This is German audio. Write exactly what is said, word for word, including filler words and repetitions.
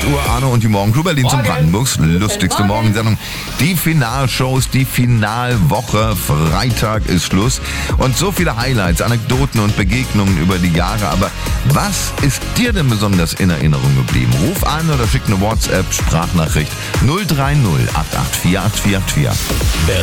Uhr, Arno und die Morgencrew Berlin zum Brandenburgs lustigste Morgensendung. Die Finalshows, die Finalwoche, Freitag ist Schluss. Und so viele Highlights, Anekdoten und Begegnungen über die Jahre. Aber was ist dir denn besonders in Erinnerung geblieben? Ruf an oder schick eine WhatsApp-Sprachnachricht null drei null acht acht vier acht vier acht vier.